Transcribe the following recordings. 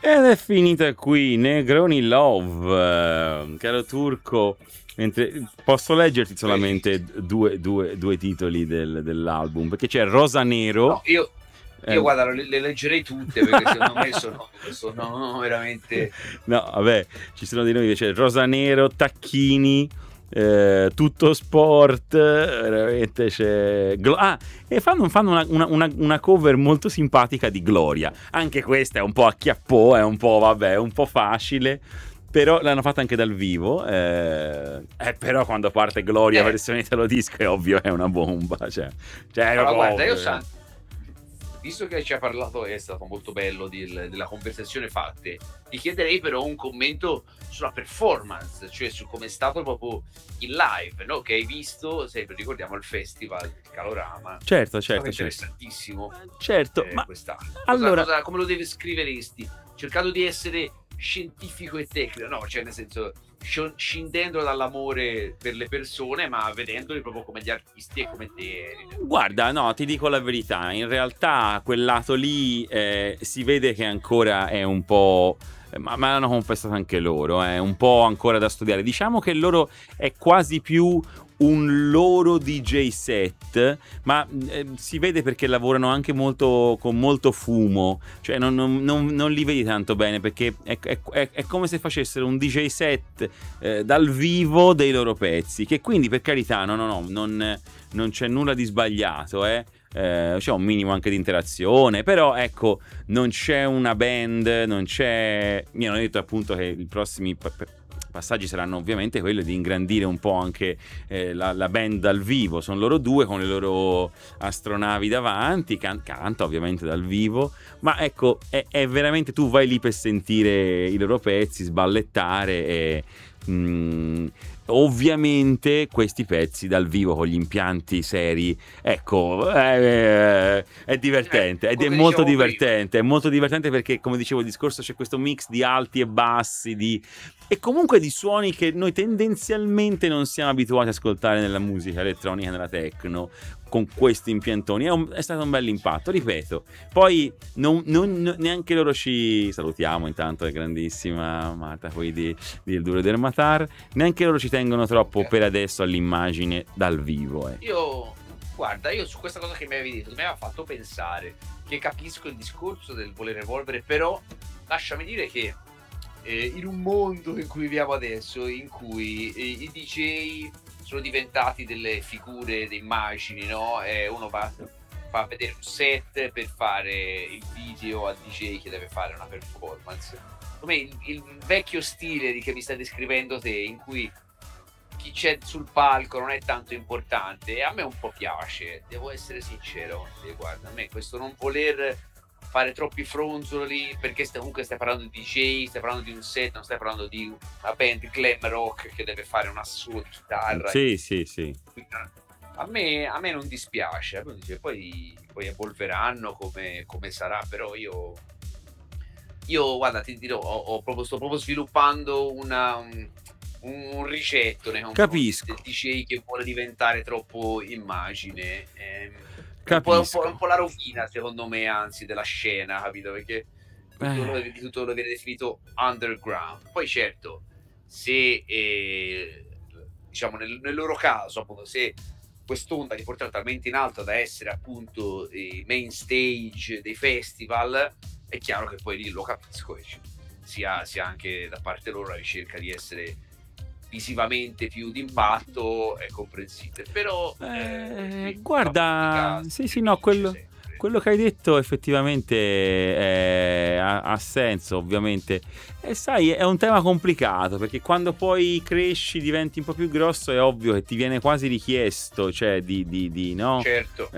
Ed è finita qui Negroni Love, caro Turco. Posso leggerti solamente due titoli dell'album, perché c'è Rosa Nero. No, io guarda, le leggerei tutte perché secondo me sono veramente... No, vabbè, ci sono dei nomi, c'è Rosa Nero, Tacchini, Tutto Sport, veramente c'è... e fanno una cover molto simpatica di Gloria. Anche questa è un po' a chiappò, è un po', vabbè, è un po' facile. Però l'hanno fatta anche dal vivo. Però quando parte Gloria versione italo disco è ovvio, è una bomba. Cioè allora, guarda, io visto che ci ha parlato, è stato molto bello della conversazione fatte, ti chiederei però un commento sulla performance, cioè su come è stato proprio il live, no? Che hai visto, sempre ricordiamo, il festival di Calorama. Certo. Interessantissimo. Certo, ma quest'anno. allora... come lo descriveresti? Cercato di essere scientifico e tecnico, no? Cioè nel senso, scendendo dall'amore per le persone, ma vedendoli proprio come gli artisti e come te. Guarda, no, ti dico la verità, in realtà quel lato lì si vede che ancora è un po'... ma l'hanno confessato anche loro, è un po' ancora da studiare. Diciamo che loro è quasi più un loro DJ set, ma si vede perché lavorano anche molto con molto fumo, cioè non li vedi tanto bene, perché è come se facessero un DJ set dal vivo dei loro pezzi, che quindi, per carità, non c'è nulla di sbagliato, c'è un minimo anche di interazione, però ecco, non c'è una band, non c'è... Mi hanno detto appunto che i prossimi passaggi saranno ovviamente quelli di ingrandire un po' anche la band dal vivo. Sono loro due con le loro astronavi davanti, canta ovviamente dal vivo, ma ecco, è veramente, tu vai lì per sentire i loro pezzi, sballettare e... ovviamente questi pezzi dal vivo con gli impianti seri, ecco, è divertente, ed è molto divertente, è molto divertente perché, come dicevo, il discorso, c'è questo mix di alti e bassi, e comunque di suoni che noi tendenzialmente non siamo abituati ad ascoltare nella musica elettronica, nella techno, con questi impiantoni. È stato un bel impatto, ripeto. Poi neanche loro ci salutiamo, intanto è grandissima Marta poi di Il Duro del Matar, neanche loro ci tengono troppo per adesso all'immagine dal vivo. Guarda, io su questa cosa che mi avevi detto mi aveva fatto pensare, che capisco il discorso del voler evolvere, però lasciami dire che in un mondo in cui viviamo adesso, in cui i DJ sono diventati delle figure, delle immagini, no? Uno fa a vedere un set per fare il video al DJ che deve fare una performance. Come il vecchio stile di che mi stai descrivendo te, in cui chi c'è sul palco non è tanto importante, e a me un po' piace, devo essere sincero. Guarda, a me questo non voler fare troppi fronzoli, perché comunque stai parlando di DJ, stai parlando di un set, non stai parlando di una band glam rock che deve fare una sua chitarra. Sì. A me non dispiace, poi evolveranno come sarà, però io guarda, ti dirò, sto proprio sviluppando un ricetto nei confronti del DJ che vuole diventare troppo immagine. Un po' la rovina, secondo me, anzi, della scena, capito? Perché tutto lo viene definito underground. Poi certo, se diciamo nel loro caso, appunto, se quest'onda li porterà talmente in alto da essere appunto i main stage dei festival, è chiaro che poi lì lo capisco, sia anche da parte loro la ricerca di essere visivamente più d'impatto, è comprensibile, però guarda, sì, no, quello che hai detto effettivamente ha senso, ovviamente. E sai, è un tema complicato, perché quando poi cresci, diventi un po' più grosso, è ovvio che ti viene quasi richiesto, cioè di no? Certo.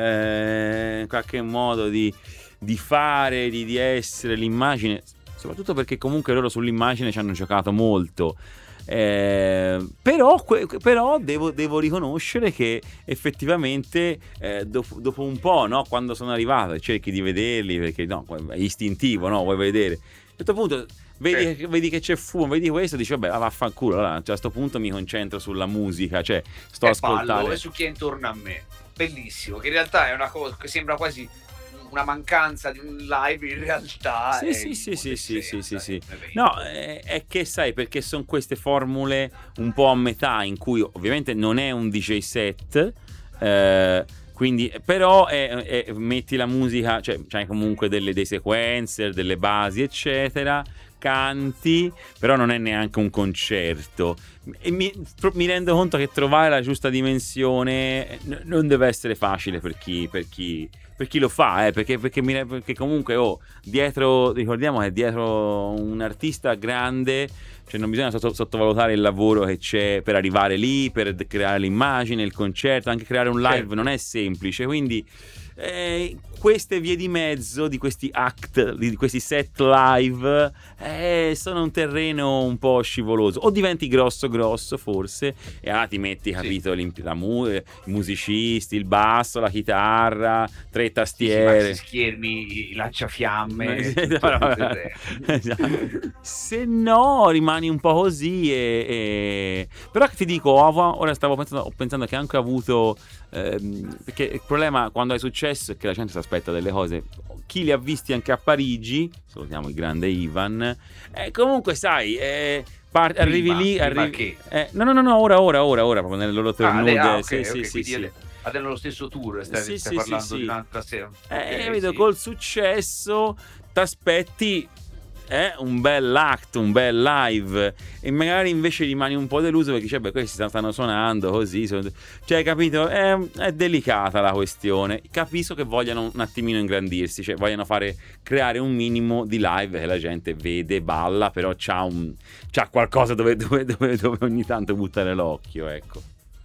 In qualche modo di fare, di essere l'immagine, soprattutto perché comunque loro sull'immagine ci hanno giocato molto. Però devo riconoscere che effettivamente dopo un po', no, quando sono arrivato e cerchi di vederli, perché no, è istintivo, no, vuoi vedere, a un certo punto vedi che c'è fumo, vedi questo, dici vabbè, vaffanculo, allora, cioè, a sto punto mi concentro sulla musica, cioè sto ascoltando e su chi è intorno a me. Bellissimo, che in realtà è una cosa che sembra quasi una mancanza di un live in realtà Sì, è sì, il sì, sì, sì, sì, sì, è sì. un evento. No, è che sai, perché son queste formule un po' a metà in cui ovviamente non è un DJ set, quindi però metti la musica, cioè c'hai comunque dei sequencer, delle basi, eccetera, canti, però non è neanche un concerto. E mi rendo conto che trovare la giusta dimensione non deve essere facile per chi lo fa, perché comunque dietro, ricordiamo che dietro un artista grande, cioè non bisogna sottovalutare il lavoro che c'è per arrivare lì, per creare l'immagine, il concerto, anche creare un live non Certo. è semplice, quindi queste vie di mezzo di questi act, di questi set live, sono un terreno un po' scivoloso. O diventi grosso forse, e ti metti, Sì. capito, i musicisti, il basso, la chitarra, tre Sì, sì, maxi tastiere. schermi, i lanciafiamme e tutto il resto. Esatto. Se no rimani un po' così però che ti dico, ora ho pensando che anche ho avuto perché il problema quando hai successo è che la gente si aspetta delle cose. Chi li ha visti anche a Parigi, salutiamo il grande Ivan, comunque sai, arrivi lì, Prima che? no, ora, proprio nelle loro tournée, sì, Ok, sì, ok, sì, quindi sì. adesso lo stesso tour, Sì, stai sì, sì, parlando di sì. un'altra sera. Capito, Sì. col successo t'aspetti un bel act, un bel live, e magari invece rimani un po' deluso perché dici, beh, questi stanno suonando così, cioè, capito, è delicata la questione. Capisco che vogliano un attimino ingrandirsi, cioè vogliano creare un minimo di live che la gente vede, balla, però c'ha qualcosa dove ogni tanto buttare l'occhio, ecco.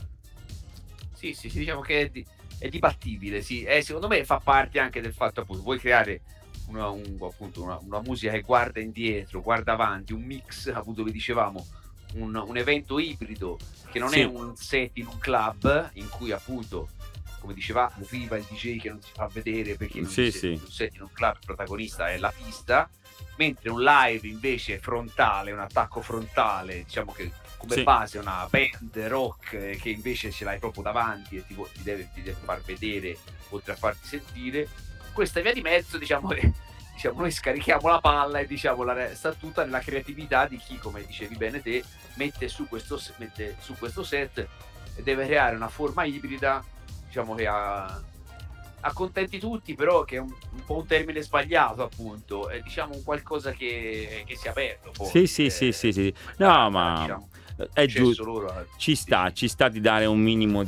Sì, diciamo che è dibattibile, sì. Secondo me fa parte anche del fatto, appunto, vuoi creare appunto una musica che guarda indietro, guarda avanti, un mix, appunto, come dicevamo, un evento ibrido che non è Sì, un set in un club in cui, appunto, come dicevamo, viva il DJ che non si fa vedere perché non sì, dice sì, un set in un club, il protagonista è la pista, mentre un live invece è frontale, un attacco frontale, diciamo che come sì. base una band rock che invece ce l'hai proprio davanti e ti deve far vedere oltre a farti sentire. Questa via di mezzo, diciamo, diciamo, noi scarichiamo la palla e diciamo sta tutta nella creatività di chi, come dicevi bene te, mette su questo set e deve creare una forma ibrida, diciamo, che accontenti tutti, però che è un po' un termine sbagliato, appunto, è, diciamo, un qualcosa che sia aperto Sì, poi, sì, sì, sì, sì. No, ma diciamo, è successo giusto. loro. Ci sta di dare un minimo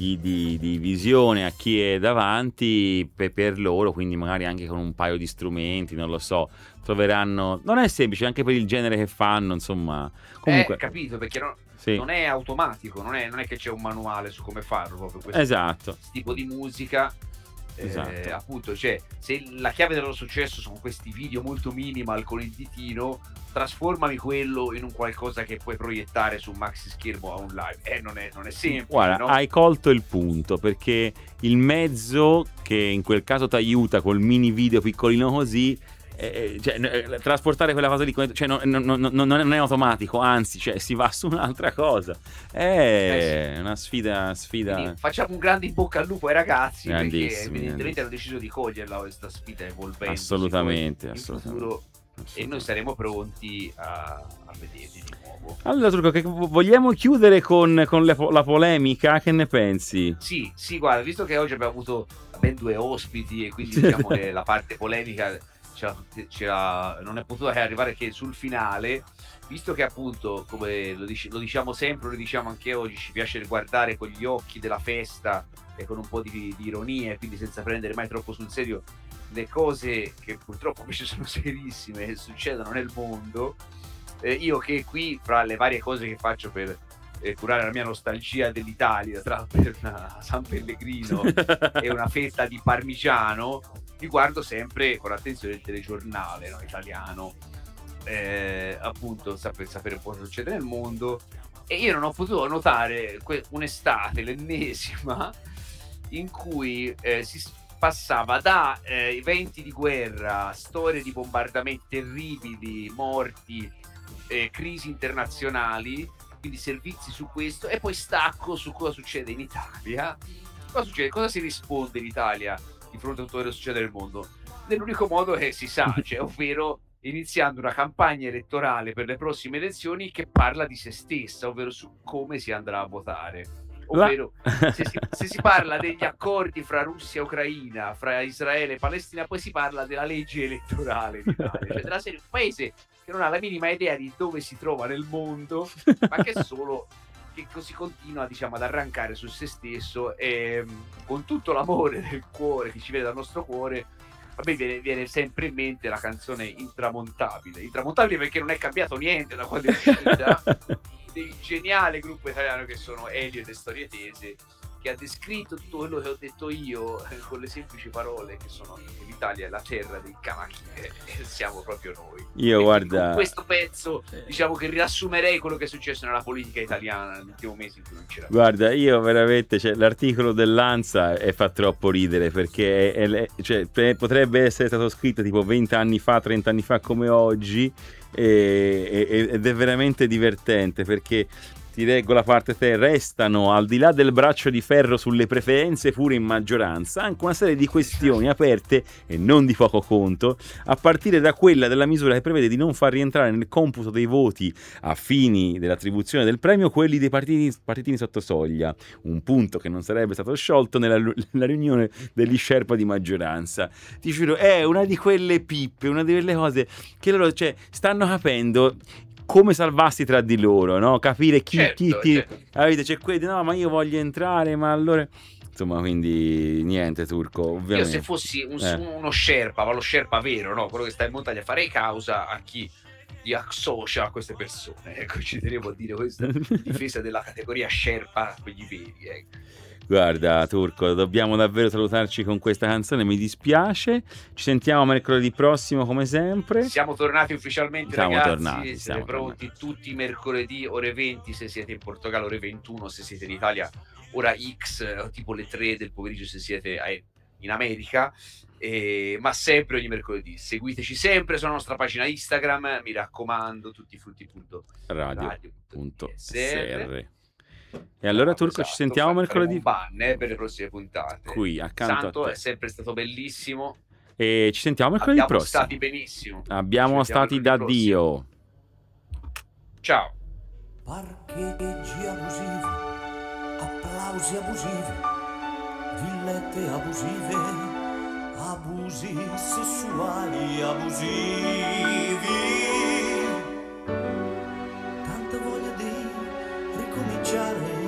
di visione a chi è davanti per loro, quindi magari anche con un paio di strumenti, non lo so, troveranno. Non è semplice anche per il genere che fanno, insomma. Comunque, Capito, perché sì, non è automatico, non è che c'è un manuale su come farlo proprio questo esatto, tipo di musica. esatto. Appunto, cioè, se la chiave del loro successo sono questi video molto minimal con il ditino, trasformami quello in un qualcosa che puoi proiettare su un maxi schermo a un live. Non è semplice, Guarda, no? hai colto il punto, perché il mezzo che in quel caso ti aiuta col mini video piccolino così, trasportare quella cosa lì, cioè, non è automatico, anzi, cioè, si va su un'altra cosa. Sì. È una sfida Quindi facciamo un grande in bocca al lupo ai ragazzi perché grandissima, evidentemente hanno deciso di coglierla questa sfida evolvendosi poi assolutamente, in assolutamente. futuro e noi saremo pronti a vederli di nuovo. Allora, Turco, vogliamo chiudere con la polemica? Che ne pensi? Sì, guarda, visto che oggi abbiamo avuto ben due ospiti e quindi diciamo che la parte polemica non è potuta arrivare che sul finale, visto che appunto, come lo diciamo sempre, lo diciamo anche oggi, ci piace guardare con gli occhi della festa e con un po' di ironia e quindi senza prendere mai troppo sul serio le cose che purtroppo invece sono serissime e succedono nel mondo. Io che qui, fra le varie cose che faccio per curare la mia nostalgia dell'Italia, tra per una San Pellegrino e una fetta di parmigiano, mi guardo sempre con attenzione il telegiornale, no, italiano, appunto per sapere un po' cosa succede nel mondo. E io non ho potuto notare un'estate, l'ennesima, in cui passava da eventi di guerra, storie di bombardamenti terribili, morti, crisi internazionali, quindi servizi su questo, e poi stacco su cosa succede in Italia. Cosa succede? Cosa si risponde in Italia di fronte a tutto quello che succede nel mondo? nell'unico modo che si sa, cioè, ovvero iniziando una campagna elettorale per le prossime elezioni che parla di se stessa, ovvero su come si andrà a votare. La... Ovvero, se si parla degli accordi fra Russia e Ucraina, fra Israele e Palestina, poi si parla della legge elettorale d'Italia, cioè della serie, un paese che non ha la minima idea di dove si trova nel mondo, ma che solo che così continua, diciamo, ad arrancare su se stesso, e con tutto l'amore del cuore che ci vede dal nostro cuore. A me viene sempre in mente la canzone Intramontabile perché non è cambiato niente da quando è uscita, del geniale gruppo italiano che sono Elio e le Storie Tese, che ha descritto tutto quello che ho detto io con le semplici parole che sono che l'Italia è la terra dei cavalli e siamo proprio noi. Io, e guarda, con questo pezzo diciamo che riassumerei quello che è successo nella politica italiana nell'ultimo mese in cui non c'era. Guarda, io veramente, cioè, l'articolo dell'Ansa fa troppo ridere perché cioè, potrebbe essere stato scritto tipo 20 anni fa, 30 anni fa come oggi, ed è veramente divertente perché ti leggo la parte te, restano al di là del braccio di ferro sulle preferenze pure in maggioranza anche una serie di questioni aperte e non di poco conto, a partire da quella della misura che prevede di non far rientrare nel computo dei voti a fini dell'attribuzione del premio quelli dei partitini sotto soglia, un punto che non sarebbe stato sciolto nella riunione degli sherpa di maggioranza. Ti giuro, è una di quelle pippe, una di quelle cose che loro, cioè, stanno capendo come salvarsi tra di loro, no? Capire chi Certo. c'è quelli, no, ma io voglio entrare, ma allora, insomma, quindi niente, Turco, ovviamente. Io se fossi uno sherpa, ma lo sherpa vero, no? Quello che sta in montagna, farei causa a chi ti associa a queste persone, ecco, ci tenevo a dire questa difesa della categoria sherpa, quelli veri, ecco. Guarda, Turco, dobbiamo davvero salutarci con questa canzone, mi dispiace. Ci sentiamo mercoledì prossimo come sempre. Siamo tornati ufficialmente, siamo ragazzi, tornati, siete pronti tutti mercoledì ore 20 se siete in Portogallo, ore 21 se siete in Italia, ora X, tipo le 3 del pomeriggio se siete in America, ma sempre ogni mercoledì. Seguiteci sempre sulla nostra pagina Instagram, mi raccomando, tuttifrutti.radio.sr. E allora, Turco, ci sentiamo mercoledì. Un ban per le prossime puntate. Qui accanto Santo a te. è sempre stato bellissimo. E ci sentiamo mercoledì prossimo. Stati benissimo. Abbiamo stati da Dio. Ciao. Parcheggi abusivi, applausi abusivi, villette abusive, abusi sessuali abusivi.